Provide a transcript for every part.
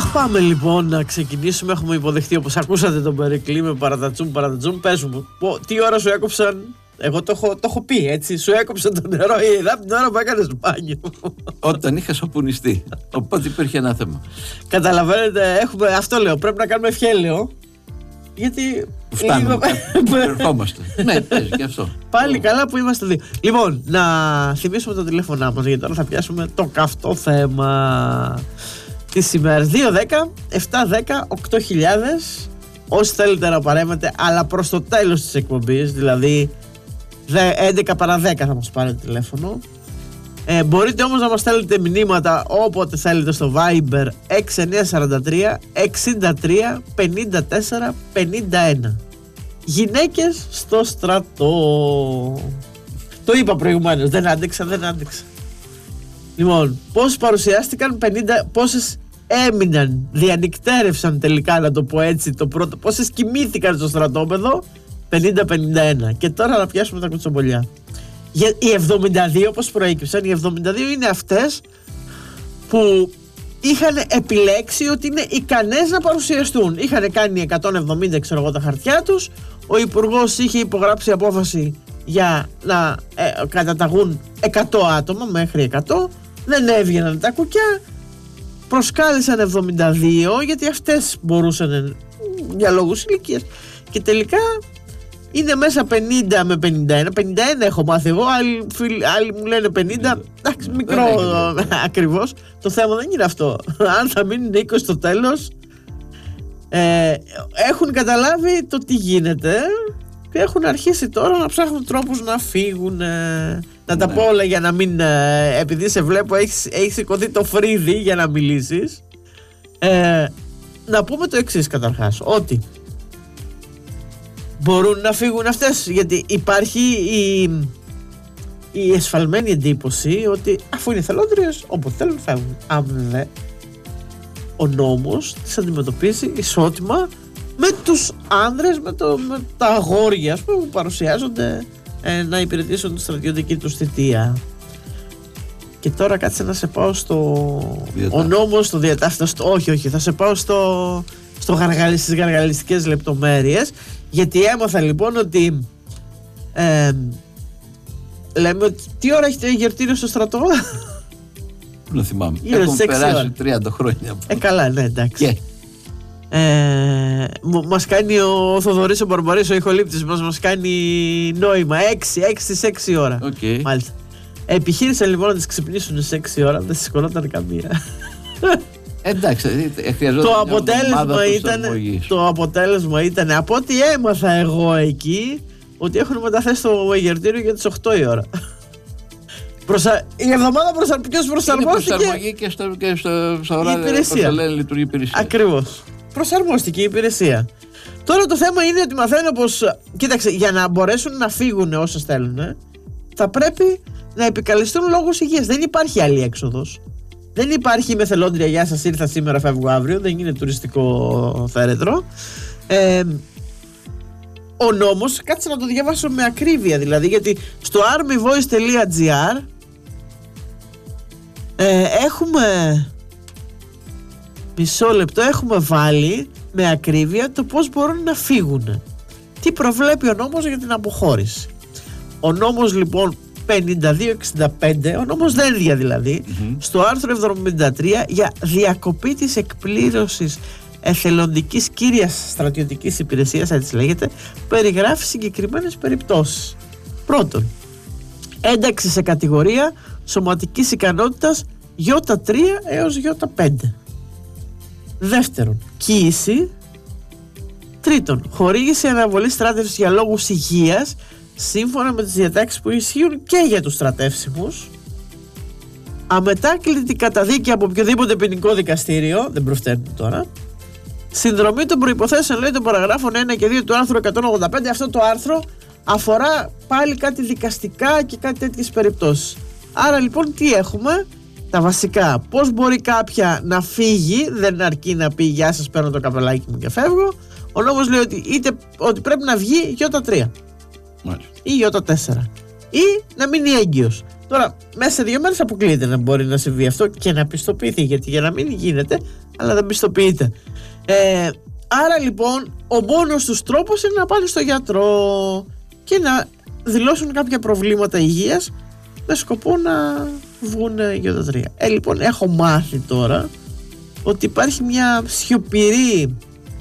Πάμε λοιπόν να ξεκινήσουμε. Έχουμε υποδεχτεί, όπως ακούσατε, τον Περικλή με παρατατσούμ. Πες μου, τι ώρα σου έκοψαν? Εγώ το έχω πει, έτσι. Σου έκοψαν το νερό η ΕΔΑ την ώρα που έκανες μπάνιο. Όταν είχα σαπουνιστεί. Οπότε υπήρχε ένα θέμα. Καταλαβαίνετε, αυτό λέω. Πρέπει να κάνουμε ευχέλαιο. Γιατί. Φτάνουμε. Ερχόμαστε. Ναι, παίζει και αυτό. Πάλι καλά που είμαστε δύο. Λοιπόν, να θυμίσουμε το τηλέφωνά μας, γιατί τώρα θα πιάσουμε το καυτό θέμα της ημέρας. 2-10-7-10-8.000. Όσοι θέλετε να παρέμβετε, αλλά προς το τέλος της εκπομπής, δηλαδή 11 παρά 10 θα μας πάρετε τηλέφωνο. Μπορείτε όμως να μας στέλνετε μηνύματα όποτε θέλετε στο Viber 6943 63 54 51. Γυναίκες στο στρατό. Το είπα προηγουμένως, δεν άντεξα. Λοιπόν, πόσες παρουσιάστηκαν, 50, πόσες έμειναν, διανυκτέρευσαν τελικά, να το πω έτσι, το πρώτο, πόσες κοιμήθηκαν στο στρατόπεδο, 50-51. Και τώρα να πιάσουμε τα κουτσομπολιά. Οι 72, όπως προέκυψαν, οι 72 είναι αυτές που είχαν επιλέξει ότι είναι ικανές να παρουσιαστούν. Είχαν κάνει 170, ξέρω εγώ, τα χαρτιά τους. Ο υπουργός είχε υπογράψει απόφαση για να καταταγούν 100 άτομα, μέχρι 100. Δεν έβγαιναν τα κουκιά. Προσκάλεσαν 72, γιατί αυτές μπορούσαν για λόγους ηλικίας. Και τελικά είναι μέσα 50 με 51. 51 έχω μάθει εγώ, άλλοι μου λένε 50. Εντάξει, μικρό ακριβώς. Το θέμα δεν είναι αυτό. Αν θα μείνουν 20 στο τέλος, έχουν καταλάβει το τι γίνεται και έχουν αρχίσει τώρα να ψάχνουν τρόπους να φύγουν. Να τα πω όλα για να μην, επειδή σε βλέπω έχεις σηκωθεί το φρύδι για να μιλήσεις. Να πούμε το εξής καταρχάς, ότι μπορούν να φύγουν αυτές, γιατί υπάρχει η εσφαλμένη εντύπωση ότι αφού είναι θελόντριες, όπου θέλουν φεύγουν. Αν δε, ο νόμος τις αντιμετωπίζει ισότιμα με τους άνδρες, με τα αγόρια, ας πούμε, που παρουσιάζονται να υπηρετήσουν τη στρατιωτική τους θητεία. Και τώρα κάτσε να σε πάω ο νόμος στο διατάφταστο. Όχι, θα σε πάω στις γαργαλιστικές λεπτομέρειες. Γιατί έμαθα λοιπόν ότι λέμε ότι τι ώρα έχετε γερτήριο στο στρατό? Δεν θυμάμαι. Έχουν περάσει 30 χρόνια. Καλά, ναι, εντάξει. Μας κάνει ο Θοδωρής ο Μπαρμπαρής, ο ηχολήπτης μας κάνει νόημα 6 ώρα. Μάλιστα. Επιχείρησαν λοιπόν να τις ξυπνήσουν στις 6 ώρα, δεν σηκωνόταν καμία. Εντάξει, το αποτέλεσμα ήταν, από ό,τι έμαθα εγώ εκεί, ότι έχουν μεταθέσει το εγερτήριο για τις 8 η ώρα. Η εβδομάδα προσαρμόστηκε. Είναι προσαρμογή και στο ωράριο που λειτουργεί η υπηρεσία. Ακριβώς. Προσαρμόστηκε η υπηρεσία. Τώρα το θέμα είναι ότι μαθαίνω πως, κοίταξε, για να μπορέσουν να φύγουν όσες θέλουν, θα πρέπει να επικαλεστούν λόγους υγείας. Δεν υπάρχει άλλη έξοδος. Δεν υπάρχει είμαι θελόντρια, γεια σας, ήρθα σήμερα, φεύγω αύριο. Δεν είναι τουριστικό θέρετρο. Ο νόμος, κάτσε να το διαβάσω με ακρίβεια δηλαδή, γιατί στο armyvoice.gr έχουμε μισό λεπτό, έχουμε βάλει με ακρίβεια το πώς μπορούν να φύγουν. Τι προβλέπει ο νόμος για την αποχώρηση. Ο νόμος λοιπόν 52-65, ο νόμος Δένδια δηλαδή, στο άρθρο 73 για διακοπή της εκπλήρωσης εθελοντικής κύριας στρατιωτικής υπηρεσίας, έτσι λέγεται, περιγράφει συγκεκριμένες περιπτώσεις. Πρώτον, ένταξη σε κατηγορία σωματικής ικανότητας Ι3 έως Ι5. Δεύτερον, κοίηση. Τρίτον, χορήγηση αναβολής στράτευσης για λόγους υγείας, σύμφωνα με τις διατάξεις που ισχύουν και για τους στρατεύσιμους. Αμετάκλητη καταδίκη από οποιοδήποτε ποινικό δικαστήριο, δεν προφταίνουν τώρα. Συνδρομή των προϋποθέσεων, λέει, των παραγράφων 1 και 2 του άρθρου 185. Αυτό το άρθρο αφορά πάλι κάτι δικαστικά και κάτι τέτοιες περιπτώσεις. Άρα λοιπόν τι έχουμε? Τα βασικά. Πώς μπορεί κάποια να φύγει, δεν αρκεί να πει γεια σας, παίρνω το καπελάκι μου και φεύγω. Ο νόμος λέει ότι πρέπει να βγει Ι3 ή Ι4 ή να μείνει έγκυος. Τώρα, μέσα σε 2 μέρες αποκλείεται να μπορεί να συμβεί αυτό και να πιστοποιηθεί. Γιατί για να μην γίνεται, αλλά δεν πιστοποιείται. Άρα λοιπόν, ο μόνος τους τρόπος είναι να πάνε στο γιατρό και να δηλώσουν κάποια προβλήματα υγείας με σκοπό να βγουν γεωτατρία. Λοιπόν, έχω μάθει τώρα ότι υπάρχει μια σιωπηρή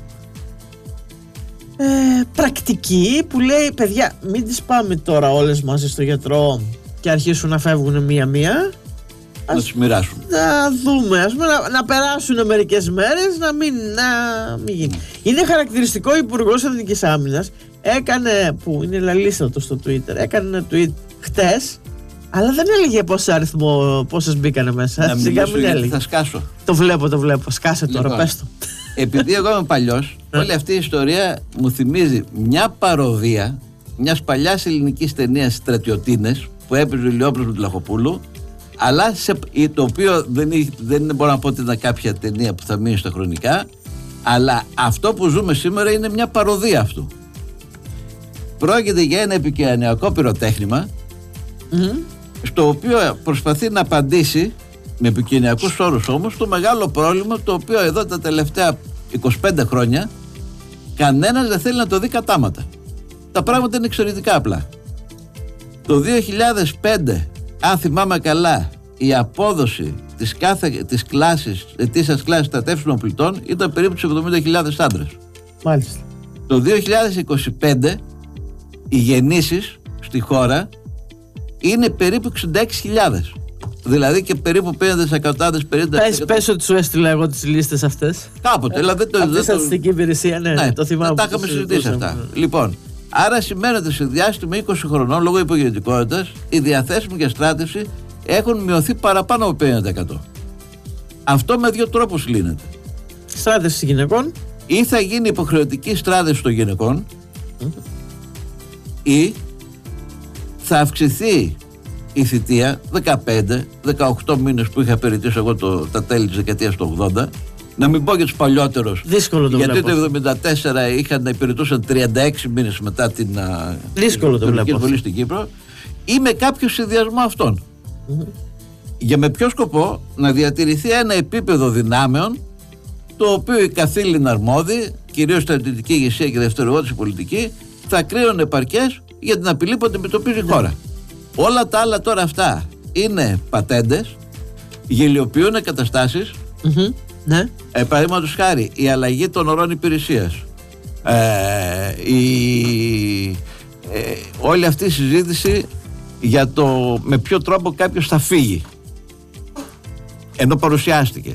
πρακτική που λέει, παιδιά, μην τις πάμε τώρα όλες μαζί στο γιατρό και αρχίσουν να φεύγουν μία-μία. Να τις μοιράσουν. Να δούμε, ας πούμε, να περάσουν μερικές μέρες, να μην γίνει. Είναι χαρακτηριστικό ο Υπουργός Εθνικής Άμυνας έκανε, που είναι λαλίστατο στο Twitter, έκανε ένα tweet χτες, αλλά δεν έλεγε πόσες μπήκανε μέσα. Σιγά μην έλεγε. Θα σκάσω. Το βλέπω. Σκάσε τώρα, λοιπόν, πες το. Επειδή εγώ είμαι παλιός, όλη αυτή η ιστορία μου θυμίζει μια παροδία μιας παλιάς ελληνικής ταινίας Στρατιωτίνες που έπαιζε ο Ηλιόπουλος με του Λαχοπούλου, αλλά το οποίο δεν μπορώ να πω ότι ήταν κάποια ταινία που θα μείνει στα χρονικά, αλλά αυτό που ζούμε σήμερα είναι μια παροδία αυτού. Πρόκειται για ένα επικοινωνιακό πυροτέχνημα, στο οποίο προσπαθεί να απαντήσει με επικοινωνιακούς όρους όμως το μεγάλο πρόβλημα, το οποίο εδώ τα τελευταία 25 χρόνια κανένας δεν θέλει να το δει κατάματα. Τα πράγματα είναι εξαιρετικά απλά. Το 2005, αν θυμάμαι καλά, η απόδοση της κλάσης, ετήσιας κλάσης στρατεύσιμων πολιτών ήταν περίπου τους 70.000 άντρες. Μάλιστα. Το 2025 οι γεννήσεις στη χώρα είναι περίπου 66.000. Δηλαδή και περίπου 50%. Πες ότι σου έστειλα εγώ τις λίστες αυτές. Κάποτε. Δηλαδή αυτή η στατιστική υπηρεσία, ναι, το θυμάμαι. Τα είχαμε συζητήσει αυτά. Λοιπόν, άρα σημαίνει ότι σε διάστημα 20 χρονών, λόγω υπογεννητικότητας, οι διαθέσιμοι για στράτευση έχουν μειωθεί παραπάνω από 50%. Αυτό με 2 τρόπους λύνεται. Στράτευση γυναικών. Ή θα γίνει υποχρεωτική στράτευση των γυναικών, ή θα αυξηθεί η θητεία 15-18 μήνες που είχα περιττήσει εγώ τα τέλη της δεκαετίας του 80. Να μην πω για τους παλιότερους. Δύσκολο το γιατί βλέπω. Γιατί το 1974 είχαν να υπηρετούσαν 36 μήνες μετά την εισβολή στην Κύπρο, ή με κάποιο συνδυασμό αυτών. Για με ποιο σκοπό? Να διατηρηθεί ένα επίπεδο δυνάμεων, το οποίο οι καθήλυνα αρμόδιοι, κυρίως στρατιωτική ηγεσία και δευτερογόντιση πολιτική, θα κρίνουν επαρκές για την απειλή που αντιμετωπίζει η χώρα. Όλα τα άλλα τώρα αυτά είναι πατέντες, γελιοποιούν καταστάσεις. Ναι. Παραδείγματος χάρη, η αλλαγή των ορών υπηρεσίας, όλη αυτή η συζήτηση για το με ποιο τρόπο κάποιος θα φύγει, ενώ παρουσιάστηκε.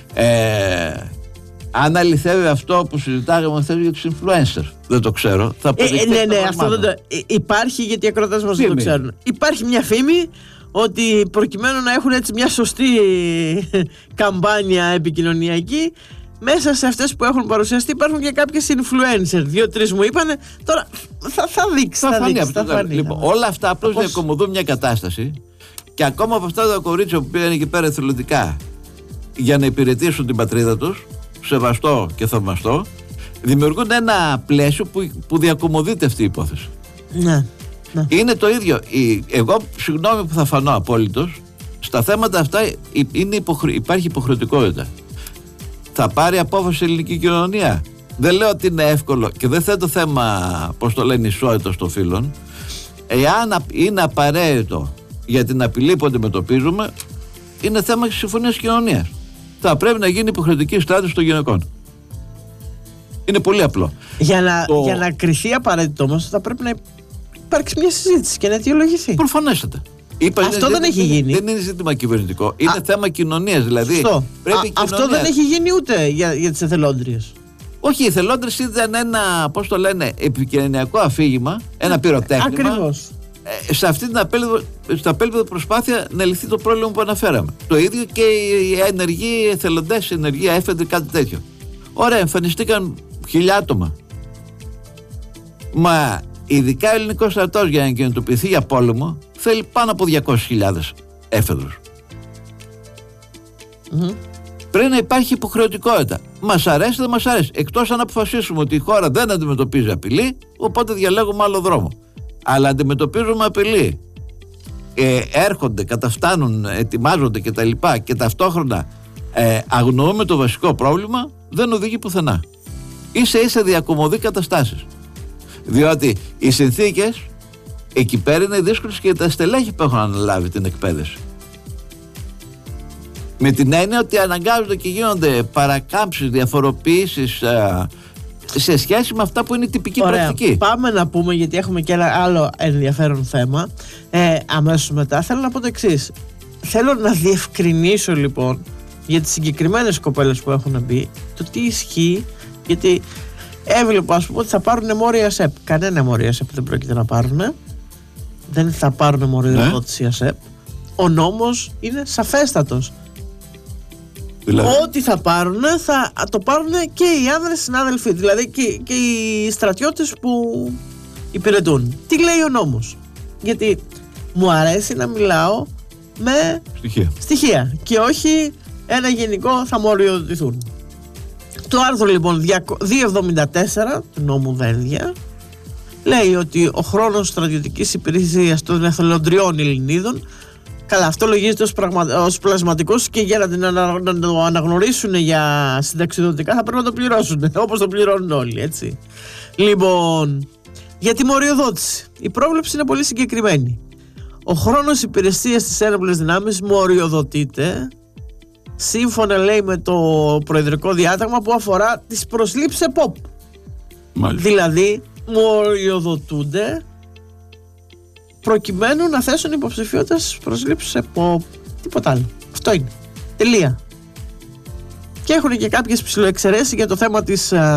Αν αληθεύει αυτό που συζητάγαμε χθες για τους influencers, δεν το ξέρω. Ναι, αυτό δεν το υπάρχει, γιατί οι ακροατές μας δεν το ξέρουν. Υπάρχει μια φήμη ότι προκειμένου να έχουν έτσι μια σωστή καμπάνια επικοινωνιακή, μέσα σε αυτές που έχουν παρουσιαστεί υπάρχουν και κάποιες influencer. 2-3 μου είπανε. Τώρα θα δείξει. Θα φανεί. Λοιπόν, όλα αυτά απλώς διακομωδούν μια κατάσταση, και ακόμα από αυτά τα κορίτσια που πήγαν εκεί πέρα εθελοντικά για να υπηρετήσουν την πατρίδα τους, σεβαστό και θαυμαστό, δημιουργούν ένα πλαίσιο που διακομωδείται αυτή η υπόθεση. Ναι. Είναι το ίδιο. Εγώ, συγγνώμη που θα φανώ απόλυτος, στα θέματα αυτά υπάρχει υποχρεωτικότητα. Θα πάρει απόφαση η ελληνική κοινωνία. Δεν λέω ότι είναι εύκολο και δεν θέτω θέμα, πώς το λένε, ισότητας των φύλων. Εάν είναι απαραίτητο για την απειλή που αντιμετωπίζουμε, είναι θέμα συμφωνίας κοινωνίας. Θα πρέπει να γίνει υποχρεωτική στράτευση των γυναικών. Είναι πολύ απλό. Για να κρυθεί απαραίτητο όμως, θα πρέπει να υπάρξει μια συζήτηση και να αιτιολογηθεί. Προφανέστατα. Αυτό δεν έχει γίνει. Δεν είναι ζήτημα κυβερνητικό. Είναι θέμα κοινωνίας. Δηλαδή, αυτό δεν έχει γίνει ούτε για τις εθελόντριες. Όχι, οι εθελόντριες ήταν ένα, πώς το λένε, επικοινωνιακό αφήγημα, ένα πυροτέχνημα. Ακριβώς. Σε αυτή την απέλπιδο προσπάθεια να λυθεί το πρόβλημα που αναφέραμε. Το ίδιο και οι ενεργοί εθελοντές, ενεργοί έφεδροι, κάτι τέτοιο. Ωραία, εμφανιστήκαν 1.000 άτομα. Μα ειδικά ο ελληνικός στρατός για να κινητοποιηθεί για πόλεμο θέλει πάνω από 200.000 έφεδρους. Πρέπει να υπάρχει υποχρεωτικότητα. Μας αρέσει, δεν μας αρέσει. Εκτός αν αποφασίσουμε ότι η χώρα δεν αντιμετωπίζει απειλή, οπότε διαλέγουμε άλλο δρόμο. Αλλά αντιμετωπίζουμε απειλή. έρχονται, καταφτάνουν, ετοιμάζονται κτλ. Και ταυτόχρονα αγνοούμε το βασικό πρόβλημα, δεν οδηγεί πουθενά. Ίσα διακομωδεί καταστάσεις. Διότι οι συνθήκες εκεί πέρα είναι δύσκολες και για τα στελέχη που έχουν αναλάβει την εκπαίδευση. Με την έννοια ότι αναγκάζονται και γίνονται παρακάμψεις, διαφοροποιήσεις σε σχέση με αυτά που είναι η τυπική πρακτική. Πάμε να πούμε, γιατί έχουμε και ένα άλλο ενδιαφέρον θέμα αμέσως μετά. Θέλω να πω το εξής. Θέλω να διευκρινίσω λοιπόν για τις συγκεκριμένες κοπέλες που έχουν μπει το τι ισχύει, γιατί έβλεπα ας πούμε ότι θα πάρουν μόρια ΑΣΕΠ. Κανένα μόρια ΑΣΕΠ δεν πρόκειται να πάρουν. Δεν θα πάρουν μοριοδότηση ΑΣΕΠ. Ο νόμος είναι σαφέστατος. Δηλαδή, ό,τι θα πάρουν θα το πάρουν και οι άνδρες συνάδελφοι, δηλαδή και οι στρατιώτες που υπηρετούν. Τι λέει ο νόμος? Γιατί μου αρέσει να μιλάω με στοιχεία και όχι ένα γενικό θα μοριοδοτηθούν. Το άρθρο λοιπόν 274 του νόμου Δένδια λέει ότι ο χρόνος στρατιωτικής υπηρεσίας των εθελοντριών Ελληνίδων, καλά, αυτό λογίζεται ως πλασματικός και για να το αναγνωρίσουν για συνταξιδοτικά θα πρέπει να το πληρώσουν, όπως το πληρώνουν όλοι, έτσι. Λοιπόν, για τη μοριοδότηση, η πρόβλεψη είναι πολύ συγκεκριμένη. Ο χρόνος υπηρεσίας στις ένοπλες δυνάμεις μοριοδοτείται σύμφωνα, λέει, με το προεδρικό διάταγμα που αφορά τις προσλήψεις ΕΠΟΠ. Μάλιστα. Δηλαδή μοριοδοτούνται προκειμένου να θέσουν υποψηφιότητα στις προσλήψεις ΕΠΟΠ. Τίποτα άλλο. Αυτό είναι. Τελεία. Και έχουν και κάποιες ψιλοεξαιρέσεις για το θέμα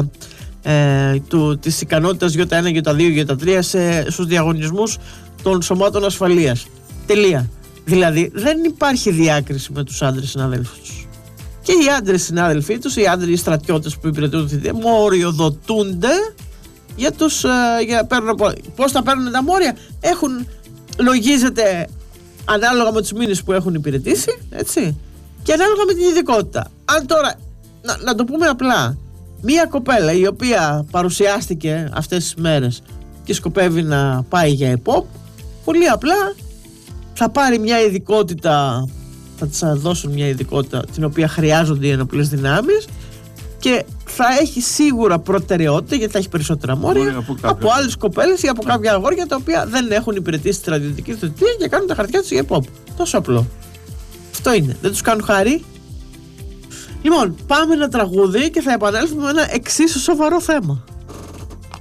της ικανότητας Ι1, Ι2, Ι3 στους διαγωνισμούς των σωμάτων ασφαλείας. Τελεία. Δηλαδή δεν υπάρχει διάκριση με τους άντρες συναδέλφους τους. Και οι άντρες συνάδελφοί τους, οι άντρες στρατιώτες που υπηρετούν θητεία, μοριοδοτούνται για τους. Πώς θα παίρνουν τα μόρια? Λογίζεται ανάλογα με τους μήνες που έχουν υπηρετήσει, έτσι, και ανάλογα με την ειδικότητα. Αν τώρα, να το πούμε απλά, μία κοπέλα η οποία παρουσιάστηκε αυτές τις μέρες και σκοπεύει να πάει για ΕΠΟΠ, πολύ απλά θα πάρει μια ειδικότητα, θα της δώσουν μια ειδικότητα την οποία χρειάζονται οι ενοπλές δυνάμεις και θα έχει σίγουρα προτεραιότητα, γιατί θα έχει περισσότερα μόρια από άλλες κοπέλες ή από κάποια αγόρια τα οποία δεν έχουν υπηρετήσει στρατιωτική θητεία και κάνουν τα χαρτιά τους για ΕΠΟΠ. Τόσο απλό. Αυτό είναι. Δεν τους κάνουν χάρη? Λοιπόν, πάμε ένα τραγούδι και θα επανέλθουμε με ένα εξίσου σοβαρό θέμα.